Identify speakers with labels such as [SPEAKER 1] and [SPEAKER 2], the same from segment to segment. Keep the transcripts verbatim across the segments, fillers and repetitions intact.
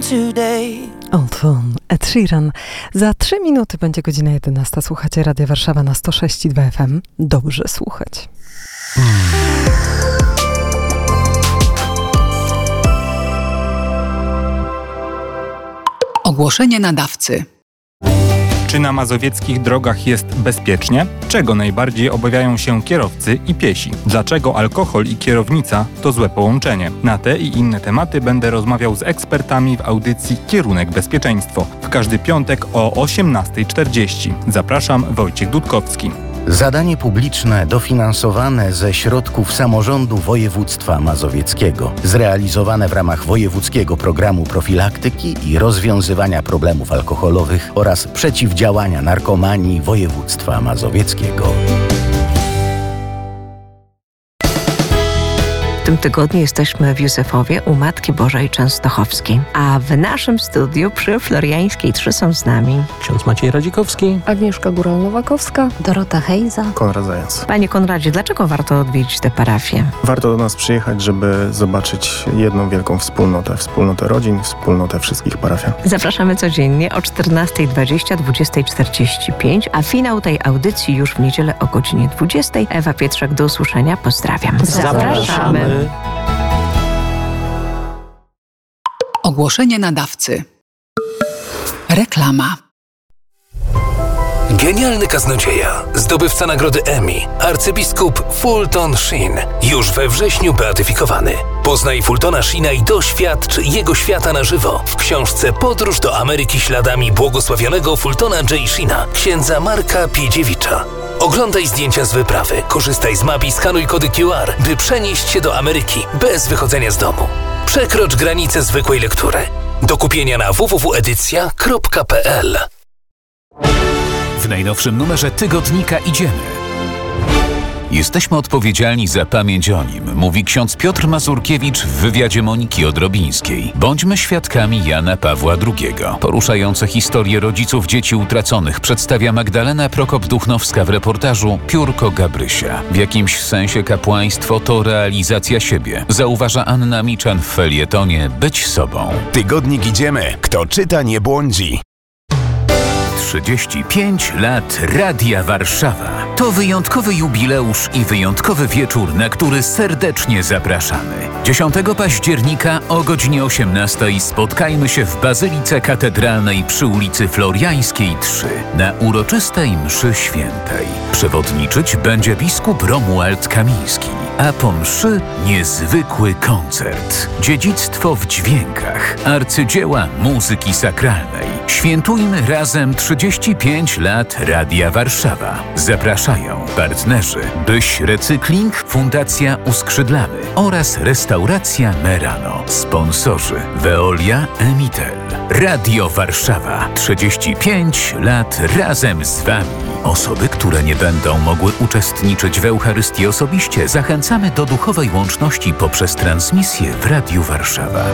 [SPEAKER 1] today.
[SPEAKER 2] Old Phone, Ed Sheeran. Za trzy minuty będzie godzina jedenasta. Słuchacie Radia Warszawa na sto sześć i dwa F M. Dobrze słuchać.
[SPEAKER 3] Ogłoszenie nadawcy.
[SPEAKER 4] Czy na mazowieckich drogach jest bezpiecznie? Czego najbardziej obawiają się kierowcy i piesi? Dlaczego alkohol i kierownica to złe połączenie? Na te i inne tematy będę rozmawiał z ekspertami w audycji Kierunek Bezpieczeństwo. W każdy piątek o osiemnasta czterdzieści. Zapraszam, Wojciech Dudkowski.
[SPEAKER 5] Zadanie publiczne dofinansowane ze środków samorządu województwa mazowieckiego, zrealizowane w ramach wojewódzkiego programu profilaktyki i rozwiązywania problemów alkoholowych oraz przeciwdziałania narkomanii województwa mazowieckiego.
[SPEAKER 6] W tym tygodniu jesteśmy w Józefowie u Matki Bożej Częstochowskiej, a w naszym studiu przy Floriańskiej trzy są z nami
[SPEAKER 7] ksiądz Maciej Radzikowski,
[SPEAKER 8] Agnieszka Góral-Nowakowska,
[SPEAKER 9] Dorota Hejza,
[SPEAKER 10] Konrad Zajac.
[SPEAKER 6] Panie Konradzie, dlaczego warto odwiedzić tę parafię?
[SPEAKER 10] Warto do nas przyjechać, żeby zobaczyć jedną wielką wspólnotę, wspólnotę rodzin, wspólnotę wszystkich parafian.
[SPEAKER 6] Zapraszamy codziennie o czternasta dwadzieścia, dwadzieścia czterdzieści pięć, a finał tej audycji już w niedzielę o godzinie dwudziestej. Ewa Pietrzak, do usłyszenia. Pozdrawiam.
[SPEAKER 7] Zapraszamy.
[SPEAKER 3] Ogłoszenie nadawcy. Reklama.
[SPEAKER 11] Genialny kaznodzieja, zdobywca nagrody Emmy, arcybiskup Fulton Sheen, już we wrześniu beatyfikowany. Poznaj Fultona Sheena i doświadcz jego świata na żywo w książce Podróż do Ameryki śladami błogosławionego Fultona J. Sheena, księdza Marka Piedziewicza. Oglądaj zdjęcia z wyprawy, korzystaj z map i skanuj kody Q R, by przenieść się do Ameryki bez wychodzenia z domu. Przekrocz granicę zwykłej lektury. Do kupienia na w w w kropka edycja kropka p l.
[SPEAKER 12] W najnowszym numerze tygodnika Idziemy. Jesteśmy odpowiedzialni za pamięć o nim, mówi ksiądz Piotr Mazurkiewicz w wywiadzie Moniki Odrobińskiej. Bądźmy świadkami Jana Pawła drugiego. Poruszające historie rodziców dzieci utraconych przedstawia Magdalena Prokop-Duchnowska w reportażu Piórko Gabrysia. W jakimś sensie kapłaństwo to realizacja siebie, zauważa Anna Miczan w felietonie Być sobą.
[SPEAKER 13] Tygodnik Idziemy. Kto czyta, nie błądzi.
[SPEAKER 12] trzydzieści pięć lat Radia Warszawa. To wyjątkowy jubileusz i wyjątkowy wieczór, na który serdecznie zapraszamy. dziesiątego października o godzinie osiemnastej spotkajmy się w Bazylice Katedralnej przy ulicy Floriańskiej trzy na uroczystej mszy świętej. Przewodniczyć będzie biskup Romuald Kamiński, a po mszy niezwykły koncert. Dziedzictwo w dźwiękach, arcydzieła muzyki sakralnej. Świętujmy razem trzydzieści pięć lat Radia Warszawa. Zapraszają partnerzy Byś Recykling, Fundacja Uskrzydlamy oraz Restauracja Merano. Sponsorzy Veolia, Emitel. Radio Warszawa. trzydzieści pięć lat razem z Wami. Osoby, które nie będą mogły uczestniczyć w Eucharystii osobiście, zachęcamy do duchowej łączności poprzez transmisję w Radiu Warszawa.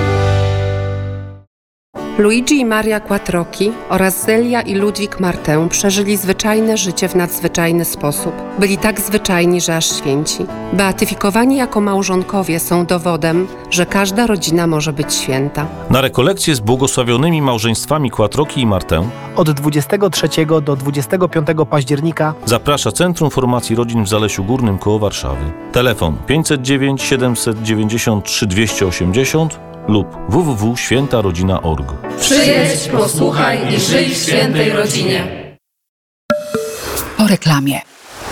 [SPEAKER 14] Luigi i Maria Quattrocchi oraz Zelia i Ludwik Martę przeżyli zwyczajne życie w nadzwyczajny sposób. Byli tak zwyczajni, że aż święci. Beatyfikowani jako małżonkowie są dowodem, że każda rodzina może być święta.
[SPEAKER 15] Na rekolekcje z błogosławionymi małżeństwami Quattrocchi i Martę
[SPEAKER 16] od dwudziestego trzeciego do dwudziestego piątego października
[SPEAKER 15] zaprasza Centrum Formacji Rodzin w Zalesiu Górnym koło Warszawy. Telefon pięćset dziewięć siedemset dziewięćdziesiąt trzy dwieście osiemdziesiąt lub w w w kropka święta rodzina kropka org.
[SPEAKER 17] Przyjedź, posłuchaj i żyj w świętej rodzinie.
[SPEAKER 3] Po reklamie.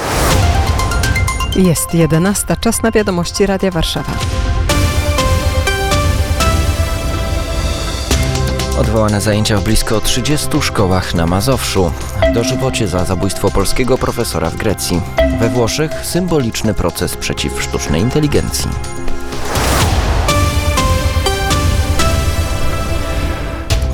[SPEAKER 2] Jest jedenasta, czas na wiadomości Radia Warszawa.
[SPEAKER 18] Odwołane zajęcia w blisko trzydziestu szkołach na Mazowszu. Dożywocie za zabójstwo polskiego profesora w Grecji. We Włoszech symboliczny proces przeciw sztucznej inteligencji.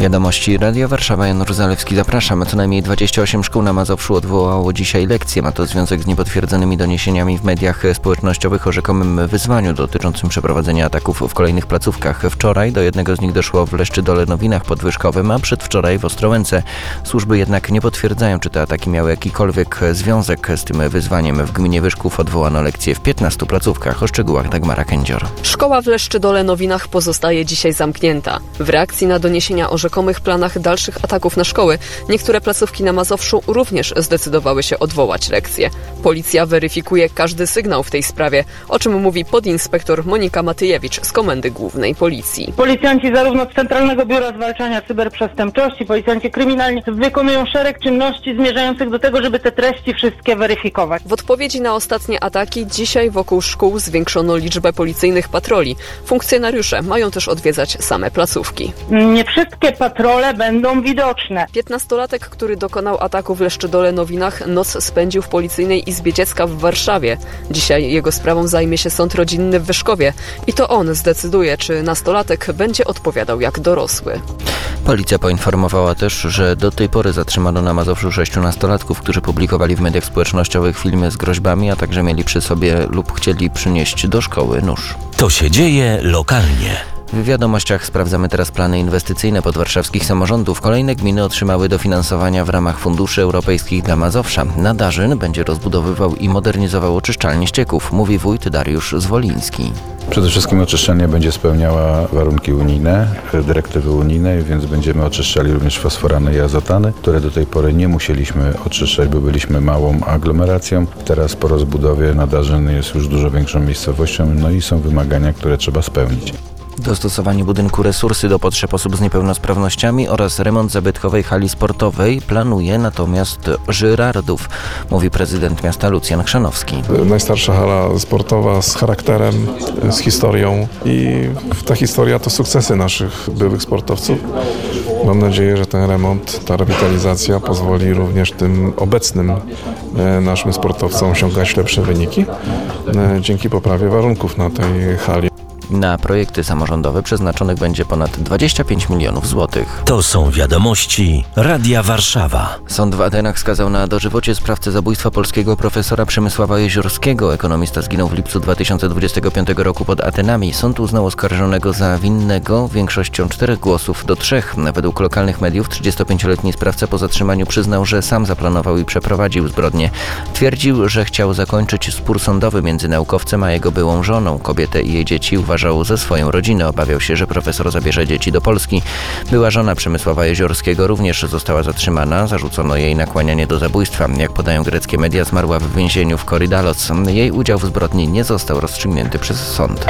[SPEAKER 18] Wiadomości Radia Warszawa, Jan Zalewski, zapraszamy. Co najmniej dwadzieścia osiem szkół na Mazowszu odwołało dzisiaj lekcje. Ma to związek z niepotwierdzonymi doniesieniami w mediach społecznościowych o rzekomym wyzwaniu dotyczącym przeprowadzenia ataków w kolejnych placówkach. Wczoraj do jednego z nich doszło w Leszczydole-Nowinach pod Wyszkowem, a przedwczoraj w Ostrołęce. Służby jednak nie potwierdzają, czy te ataki miały jakikolwiek związek z tym wyzwaniem. W gminie Wyszków odwołano lekcje w piętnastu placówkach. O szczegółach Dagmara Kędzior.
[SPEAKER 1] Szkoła w Leszczydole-Nowinach pozostaje dzisiaj zamknięta. W reakcji na doniesienia o rzekomych planach dalszych ataków na szkoły, niektóre placówki na Mazowszu również zdecydowały się odwołać lekcje. Policja weryfikuje każdy sygnał w tej sprawie, o czym mówi podinspektor Monika Matyjewicz z Komendy Głównej Policji.
[SPEAKER 9] Policjanci zarówno z Centralnego Biura Zwalczania Cyberprzestępczości, policjanci kryminalni wykonują szereg czynności zmierzających do tego, żeby te treści wszystkie weryfikować.
[SPEAKER 1] W odpowiedzi na ostatnie ataki dzisiaj wokół szkół zwiększono liczbę policyjnych patroli. Funkcjonariusze mają też odwiedzać same placówki.
[SPEAKER 9] Nie wszystkie patrole będą widoczne.
[SPEAKER 1] Piętnastolatek, który dokonał ataku w Leszczydole-Nowinach, noc spędził w Policyjnej Izbie Dziecka w Warszawie. Dzisiaj jego sprawą zajmie się sąd rodzinny w Wyszkowie i to on zdecyduje, czy nastolatek będzie odpowiadał jak dorosły.
[SPEAKER 18] Policja poinformowała też, że do tej pory zatrzymano na Mazowszu sześciu nastolatków, którzy publikowali w mediach społecznościowych filmy z groźbami, a także mieli przy sobie lub chcieli przynieść do szkoły nóż.
[SPEAKER 13] To się dzieje lokalnie.
[SPEAKER 18] W wiadomościach sprawdzamy teraz plany inwestycyjne podwarszawskich samorządów. Kolejne gminy otrzymały dofinansowania w ramach funduszy europejskich dla Mazowsza. Nadarzyn będzie rozbudowywał i modernizował oczyszczalnię ścieków, mówi wójt Dariusz Zwoliński.
[SPEAKER 19] Przede wszystkim oczyszczalnia będzie spełniała warunki unijne, dyrektywy unijnej, więc będziemy oczyszczali również fosforany i azotany, które do tej pory nie musieliśmy oczyszczać, bo byliśmy małą aglomeracją. Teraz po rozbudowie Nadarzyn jest już dużo większą miejscowością, no i są wymagania, które trzeba spełnić.
[SPEAKER 18] Dostosowanie budynku Resursy do potrzeb osób z niepełnosprawnościami oraz remont zabytkowej hali sportowej planuje natomiast Żyrardów, mówi prezydent miasta Lucjan Chrzanowski.
[SPEAKER 20] Najstarsza hala sportowa z charakterem, z historią i ta historia to sukcesy naszych byłych sportowców. Mam nadzieję, że ten remont, ta rewitalizacja pozwoli również tym obecnym naszym sportowcom osiągać lepsze wyniki dzięki poprawie warunków na tej hali.
[SPEAKER 18] Na projekty samorządowe przeznaczonych będzie ponad dwadzieścia pięć milionów złotych.
[SPEAKER 13] To są wiadomości Radia Warszawa.
[SPEAKER 18] Sąd w Atenach skazał na dożywocie sprawcę zabójstwa polskiego profesora Przemysława Jeziorskiego. Ekonomista zginął w lipcu dwa tysiące dwudziestego piątego roku pod Atenami. Sąd uznał oskarżonego za winnego większością czterech głosów do trzech. Według lokalnych mediów trzydziestopięcioletni sprawca po zatrzymaniu przyznał, że sam zaplanował i przeprowadził zbrodnię. Twierdził, że chciał zakończyć spór sądowy między naukowcem a jego byłą żoną. Kobietę i jej dzieci uważał za swoją rodzinę. Obawiał się, że profesor zabierze dzieci do Polski. Była żona Przemysława Jeziorskiego również została zatrzymana. Zarzucono jej nakłanianie do zabójstwa. Jak podają greckie media, zmarła w więzieniu w Korydallos. Jej udział w zbrodni nie został rozstrzygnięty przez sąd.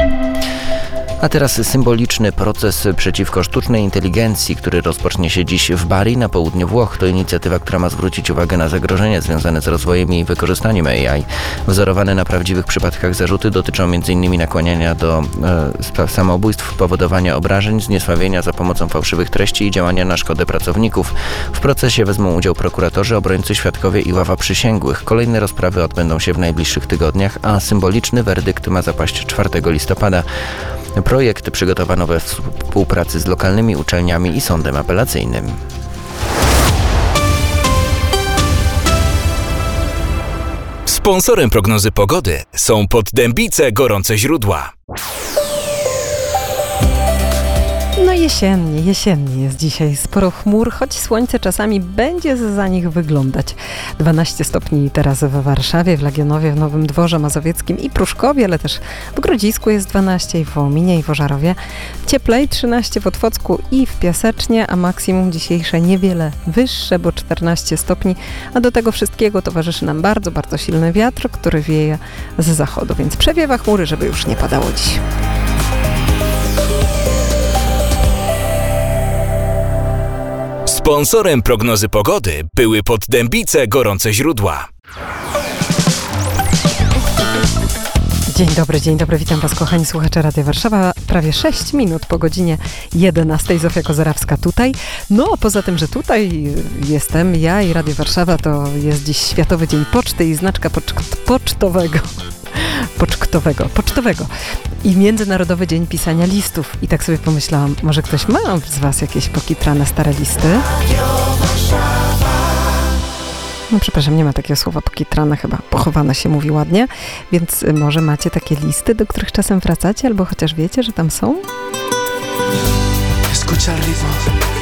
[SPEAKER 18] A teraz symboliczny proces przeciwko sztucznej inteligencji, który rozpocznie się dziś w Bari na południu Włoch. To inicjatywa, która ma zwrócić uwagę na zagrożenia związane z rozwojem i wykorzystaniem A I. Wzorowane na prawdziwych przypadkach zarzuty dotyczą m in nakłaniania do e, samobójstw, powodowania obrażeń, zniesławienia za pomocą fałszywych treści i działania na szkodę pracowników. W procesie wezmą udział prokuratorzy, obrońcy, świadkowie i ława przysięgłych. Kolejne rozprawy odbędą się w najbliższych tygodniach, a symboliczny werdykt ma zapaść czwartego listopada. Projekt przygotowano we współpracy z lokalnymi uczelniami i sądem apelacyjnym.
[SPEAKER 13] Sponsorem prognozy pogody są Poddębice Gorące Źródła.
[SPEAKER 2] No jesiennie, jesiennie jest dzisiaj. Sporo chmur, choć słońce czasami będzie za nich wyglądać. dwanaście stopni teraz w Warszawie, w Legionowie, w Nowym Dworze Mazowieckim i Pruszkowie, ale też w Grodzisku jest dwanaście, i w Wołominie, i w Ożarowie. Cieplej, trzynaście w Otwocku i w Piasecznie, a maksimum dzisiejsze niewiele wyższe, bo czternaście stopni. A do tego wszystkiego towarzyszy nam bardzo, bardzo silny wiatr, który wieje z zachodu, więc przewiewa chmury, żeby już nie padało dziś.
[SPEAKER 13] Sponsorem prognozy pogody były Poddębice Gorące Źródła.
[SPEAKER 2] Dzień dobry, dzień dobry, witam Was, kochani słuchacze Radia Warszawa. Prawie sześć minut po godzinie jedenastej. Zofia Kozerawska tutaj. No, a poza tym, że tutaj jestem ja i Radio Warszawa, to jest dziś Światowy Dzień Poczty i znaczka poczt- pocztowego. Pocztowego, pocztowego. i Międzynarodowy Dzień Pisania Listów. I tak sobie pomyślałam, może ktoś ma z Was jakieś pokitrane stare listy? No przepraszam, nie ma takiego słowa pokitrane, chyba pochowane się mówi ładnie, więc może macie takie listy, do których czasem wracacie, albo chociaż wiecie, że tam są?
[SPEAKER 21] Escucha el ritmo